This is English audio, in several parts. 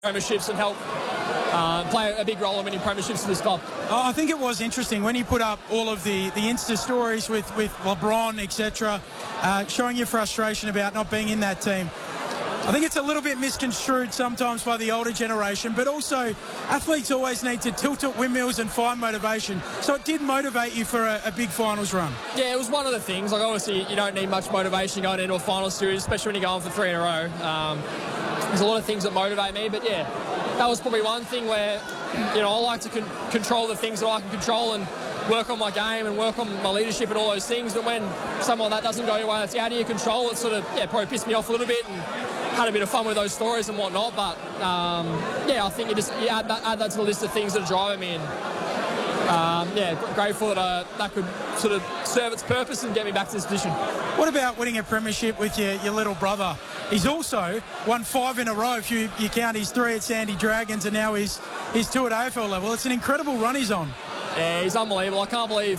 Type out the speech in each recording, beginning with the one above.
premierships and help play a big role in winning premierships for this club. I think it was interesting when you put up all of the Insta stories with LeBron, etc., showing your frustration about not being in that team. I think it's a little bit misconstrued sometimes by the older generation, but also athletes always need to tilt at windmills and find motivation. So it did motivate you for a big finals run. Yeah, it was one of the things. Like, obviously, you don't need much motivation going into a final series, especially when you're going for 3 in a row. There's a lot of things that motivate me, but yeah, that was probably one thing where, I like to control the things that I can control and work on my game and work on my leadership and all those things. But when something like that doesn't go your way, that's out of your control, it sort of, probably pissed me off a little bit and had a bit of fun with those stories and whatnot. But, I think you add that to the list of things that are driving me. And, grateful that that could sort of serve its purpose and get me back to this position. What about winning a premiership with your little brother? He's also won 5 in a row if you count his 3 at Sandy Dragons and now he's 2 at AFL level. It's an incredible run he's on. Yeah, he's unbelievable. I can't believe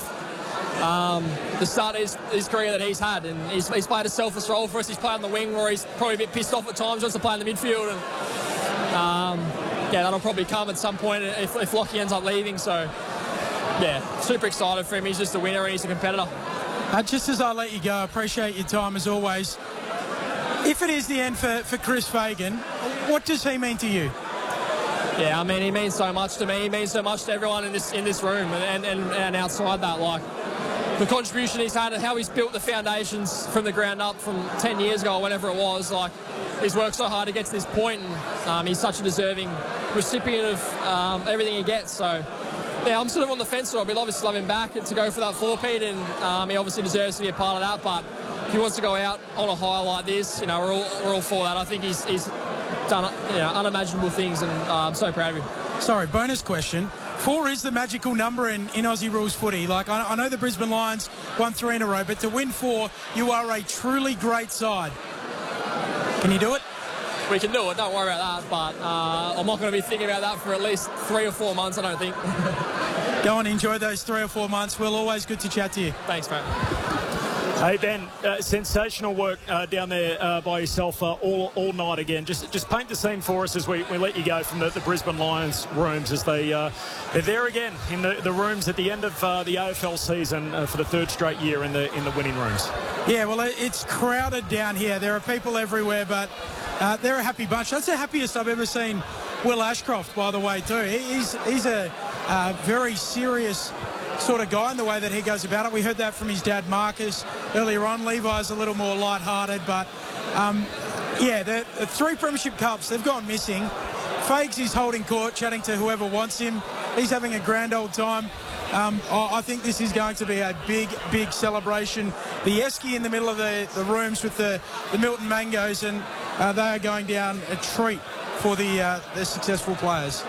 the start of his career that he's had. And he's played a selfless role for us. He's played on the wing where he's probably a bit pissed off at times, wants to play in the midfield. And, that'll probably come at some point if Lockie ends up leaving. So, super excited for him. He's just a winner and he's a competitor. Just as I let you go, I appreciate your time as always. If it is the end for Chris Fagan, what does he mean to you? Yeah, I mean, he means so much to me. He means so much to everyone in this room and outside that. Like, the contribution he's had and how he's built the foundations from the ground up from 10 years ago or whenever it was. Like, he's worked so hard to get to this point, and he's such a deserving recipient of everything he gets. So, I'm sort of on the fence. So I'd be obviously love him back and to go for that 4-peat, and he obviously deserves to be a part of that. But if he wants to go out on a high like this, we're all for that. I think he's done unimaginable things, and I'm so proud of him. Sorry, bonus question. 4 is the magical number in Aussie rules footy. Like, I know the Brisbane Lions won 3 in a row, but to win 4, you are a truly great side. Can you do it? We can do it, don't worry about that, but I'm not going to be thinking about that for at least 3 or 4 months, I don't think. Go and enjoy those 3 or 4 months. Will, always good to chat to you. Thanks, mate. Hey, Ben, sensational work down there by yourself all night again. Just paint the scene for us as we let you go from the Brisbane Lions rooms as they're there again in the rooms at the end of the AFL season for the 3rd straight year in the winning rooms. Yeah, well, it's crowded down here. There are people everywhere, but they're a happy bunch. That's the happiest I've ever seen Will Ashcroft, by the way, too. He's a very serious sort of guy in the way that he goes about it. We heard that from his dad, Marcus, earlier on. Levi's a little more light-hearted, but, the 3 premiership cups, they've gone missing. Fags is holding court, chatting to whoever wants him. He's having a grand old time. I think this is going to be a big, big celebration. The Esky in the middle of the rooms with the Milton Mangoes, and they are going down a treat for the successful players.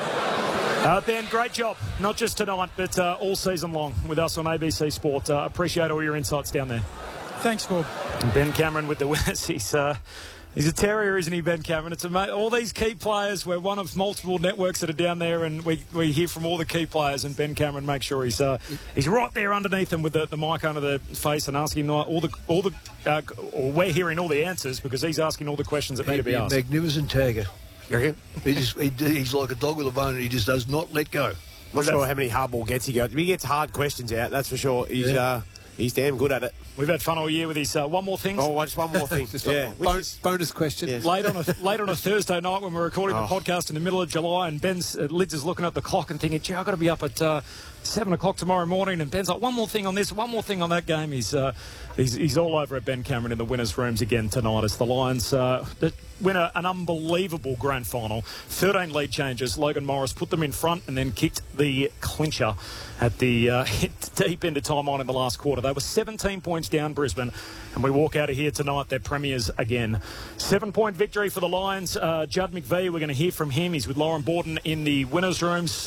Ben, great job, not just tonight, but all season long with us on ABC Sport. Appreciate all your insights down there. Thanks, Bob. Ben Cameron with the winners. He's a terrier, isn't he, Ben Cameron? It's all these key players. We're one of multiple networks that are down there, and we hear from all the key players, and Ben Cameron makes sure he's right there underneath them with the mic under the face and asking or we're hearing all the answers because he's asking all the questions that need to be asked. Magnificent tagger. You reckon? He's like a dog with a bone, and he just does not let go. Not sure how many hardball gets he goes. He gets hard questions out, that's for sure. He's damn good at it. We've had fun all year with his one more thing. Oh, just one more thing. Bonus question. Yes. Late on a Thursday night when we're recording the podcast in the middle of July, and Ben's Lids is looking at the clock and thinking, gee, I've got to be up at 7 o'clock tomorrow morning, and Ben's like, one more thing on this, one more thing on that game. He's all over at Ben Cameron in the winners' rooms again tonight as the Lions win an unbelievable grand final. 13 lead changes. Logan Morris put them in front and then kicked the clincher at the deep into time on in the last quarter. They were 17 points down, Brisbane, and we walk out of here tonight, they're premiers again. 7-point victory for the Lions. Judd McVie, we're going to hear from him. He's with Lauren Borden in the winners' rooms.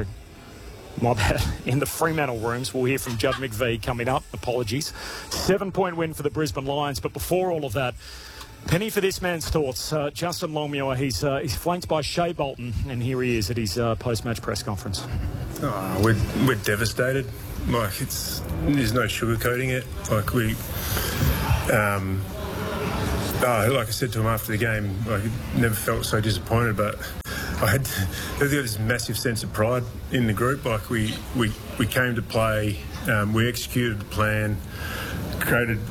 My bad. In the Fremantle rooms, we'll hear from Judd McVie coming up. Apologies. 7-point win for the Brisbane Lions. But before all of that, penny for this man's thoughts. Justin Longmuir, he's flanked by Shea Bolton, and here he is at his post-match press conference. We're devastated. Like, there's no sugarcoating it. Like, Like I said to him after the game, I never felt so disappointed, but they've got this massive sense of pride in the group. Like we came to play, we executed the plan, created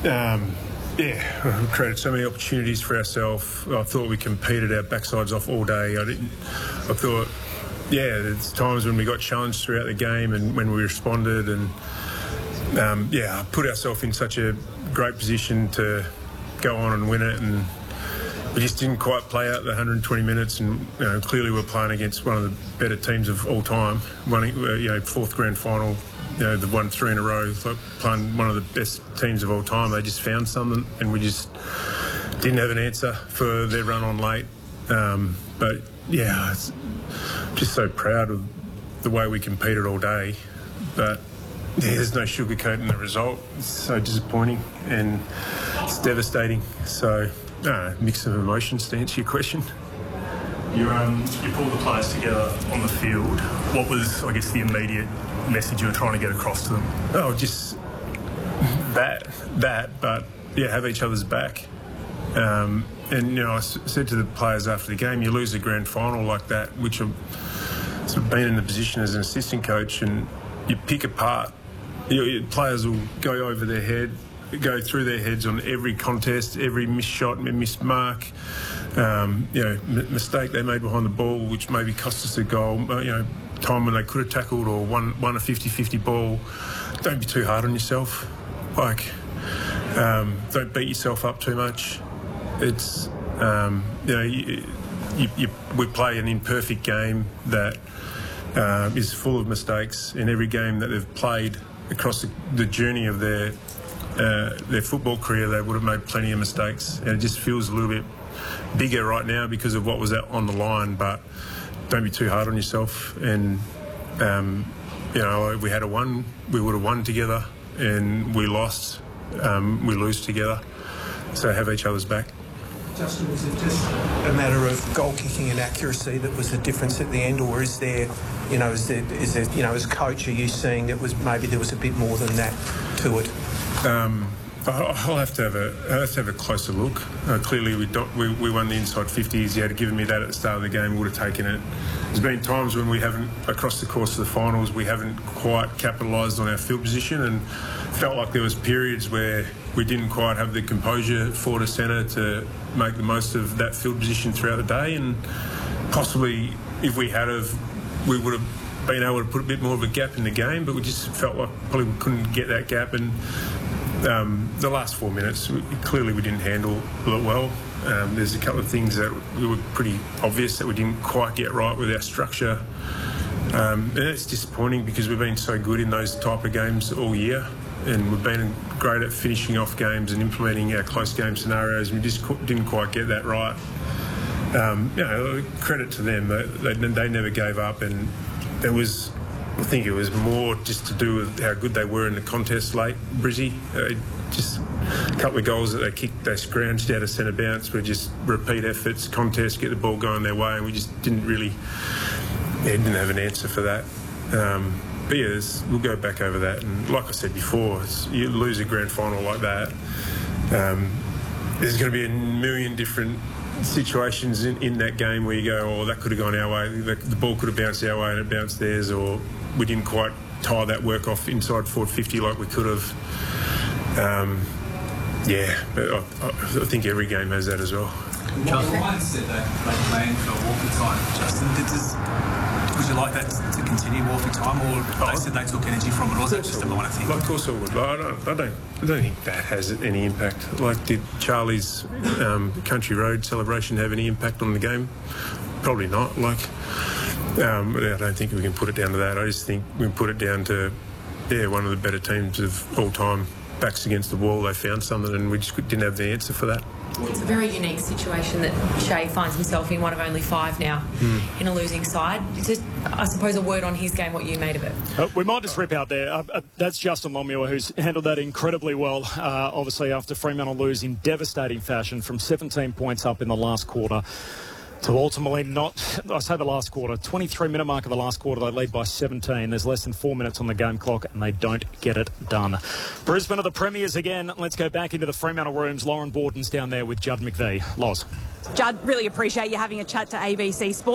so many opportunities for ourselves. I thought we competed our backsides off all day. There's times when we got challenged throughout the game and when we responded, and put ourselves in such a great position to go on and win it, and we just didn't quite play out the 120 minutes, and clearly we're playing against one of the better teams of all time. Fourth grand final, they've won 3 in a row, like playing one of the best teams of all time. They just found something, and we just didn't have an answer for their run on late. It's just so proud of the way we competed all day, but there's no sugarcoating the result. It's so disappointing and it's devastating. So, mix of emotions to answer your question. You pulled the players together on the field. What was, I guess, the immediate message you were trying to get across to them? Oh, just that, but have each other's back. I said to the players after the game, you lose a grand final like that, which I've sort of been in the position as an assistant coach, and you pick apart. Players will go over their head, go through their heads on every contest, every missed shot, missed mark, mistake they made behind the ball, which maybe cost us a goal. Time when they could have tackled or won a 50-50 ball. Don't be too hard on yourself. Don't beat yourself up too much. It's we play an imperfect game that is full of mistakes. In every game that they've played across the journey of their football career, they would have made plenty of mistakes, and it just feels a little bit bigger right now because of what was on the line. But don't be too hard on yourself, and if we had won, we would have won together, and we lost, we lose together. So have each other's back. Justin, was it just a matter of goal kicking and accuracy that was the difference at the end, or is there, as a coach, are you seeing that maybe there was a bit more than that to it? I'll have to have a closer look. Clearly, we won the inside 50s. You had given me that at the start of the game, we would have taken it. There's been times when we haven't, across the course of the finals, we haven't quite capitalised on our field position, and felt like there was periods where we didn't quite have the composure forward to centre to make the most of that field position throughout the day, and possibly if we had we would have been able to put a bit more of a gap in the game, but we just felt like probably we couldn't get that gap, and the last 4 minutes, clearly we didn't handle it well. There's a couple of things that were pretty obvious that we didn't quite get right with our structure. And it's disappointing because we've been so good in those type of games all year, and we've been great at finishing off games and implementing our close game scenarios. We just didn't quite get that right. Credit to them. They never gave up, and I think it was more just to do with how good they were in the contest late, Brizzy. Just a couple of goals that they kicked, they scrounged out of centre bounce, were just repeat efforts, contest, get the ball going their way, and we just didn't have an answer for that. We'll go back over that, and like I said before, you lose a grand final like that, there's going to be a million different situations in that game where you go, that could have gone our way, the ball could have bounced our way and it bounced theirs, or we didn't quite tie that work off inside forward 50 like we could have. But I think every game has that as well. The Lions said they planned for walking time. Justin, would you like that to continue walking time, or they said they took energy from it, or was that just a minor thing? Of course I would. I don't think that has any impact. Did Charlie's Country Road celebration have any impact on the game? Probably not. I don't think we can put it down to that. I just think we can put it down to one of the better teams of all time. Backs against the wall, they found something, and we just didn't have the answer for that. It's a very unique situation that Shea finds himself in, one of only 5 now in a losing side. Just, I suppose, a word on his game, what you made of it. We might just rip out there. That's Justin Longmuir, who's handled that incredibly well, obviously after Fremantle lose in devastating fashion from 17 points up in the last quarter. To ultimately not, I say the last quarter, 23-minute mark of the last quarter, they lead by 17. There's less than 4 minutes on the game clock, and they don't get it done. Brisbane are the premiers again. Let's go back into the Fremantle rooms. Lauren Borden's down there with Judd McVie. Loz. Judd, really appreciate you having a chat to ABC Sport.